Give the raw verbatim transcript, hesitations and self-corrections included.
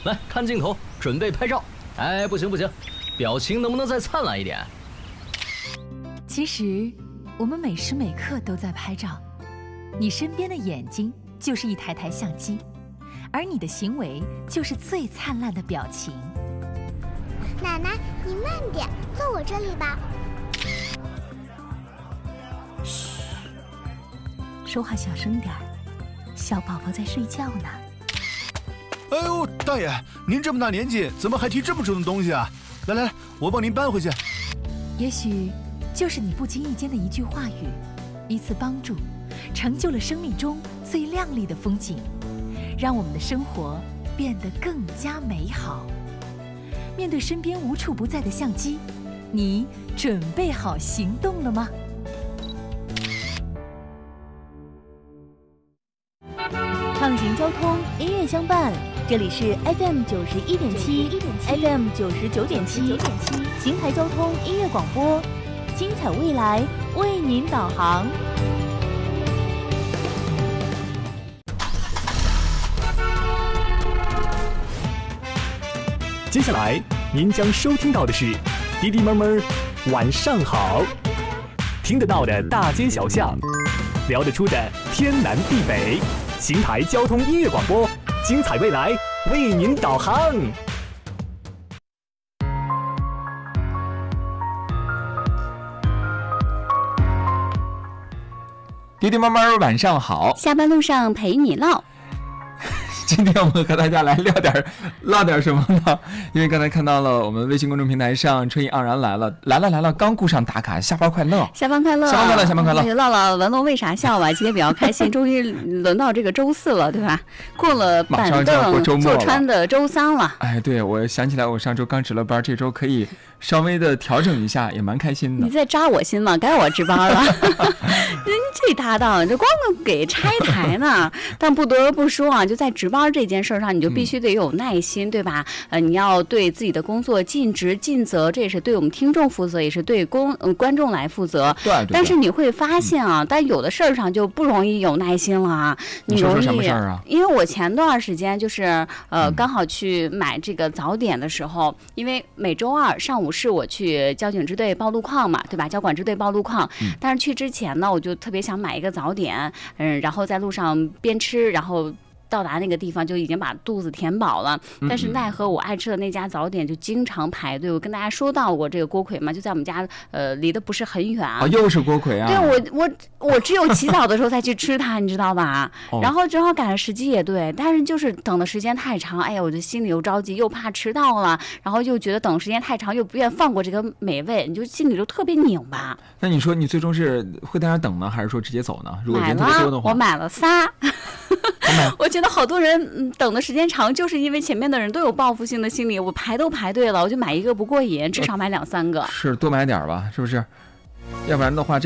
来看镜头，准备拍照。哎，不行不行，表情能不能再灿烂一点？ 其实，我们每时每刻都在拍照。你身边的眼睛就是一台台相机，而你的行为就是最灿烂的表情。 奶奶，你慢点，坐我这里吧。 嘘，说话小声点儿，小宝宝在睡觉呢。 哎呦，大爷，您这么大年纪，怎么还提这么重的东西啊？来来来，我帮您搬回去。 也许就是你不经意间的一句话语，一次帮助，成就了生命中最亮丽的风景，让我们的生活变得更加美好。面对身边无处不在的相机，你准备好行动了吗？ 畅行交通，音乐相伴。这里是 F M 九十一点七 ，F M 九十九点七，邢台交通音乐广播，精彩未来为您导航。 接下来您将收听到的是滴滴闷闷晚上好，听得到的大街小巷，聊得出的天南地北。邢台交通音乐广播，精彩未来为您导航。 滴滴慢慢晚上好， 下班路上陪你唠。 今天我们和大家来聊点唠点什么呢？因为刚才看到了我们微信公众平台上春意盎然来了来了来了，刚顾上打卡，下班快乐， 下班快乐， 下班快乐，下班快乐。 唠唠文龙为啥笑吧？今天比较开心，终于轮到这个周四了，对吧？过了板凳坐穿的周三了。哎， 对，我想起来我上周刚值了班，这周可以稍微的调整一下，也蛮开心的。 你在扎我心吗？该我值班了。人这搭档这光给拆台呢。但不得不说啊，就在值班这件事上，你就必须得有耐心，嗯、对吧？呃，你要对自己的工作尽职尽责，这也是对我们听众负责，也是对公、呃、观众来负责。 对, 对, 对。 但是你会发现啊，嗯、但有的事儿上就不容易有耐心了啊。 你容易，你说说什么事儿啊？ 因为我前段时间就是呃，刚好去买这个早点的时候，嗯、因为每周二上午是我去交警支队报路况嘛，对吧？交管支队报路况。嗯、但是去之前呢，我就特别想买一个早点，嗯，然后在路上边吃，然后到达那个地方就已经把肚子填饱了，但是奈何我爱吃的那家早点就经常排队。我跟大家说到过这个锅盔嘛，就在我们家，呃，离得不是很远。 啊，又是锅盔啊！ 对，我我我只有起早的时候才去吃它，你知道吧？哦、然后正好赶上时机也对，但是就是等的时间太长，哎呀，我就心里又着急，又怕迟到了，然后又觉得等时间太长，又不愿放过这个美味，你就心里就特别拧巴。 那你说你最终是会在那儿等呢，还是说直接走呢？如果人特别多的话， 我买了仨。我觉得好多人、嗯、等的时间长，就是因为前面的人都有报复性的心理，我排都排队了，我就买一个不过瘾，至少买两三个。 是多买点吧，是不是？要不然的话这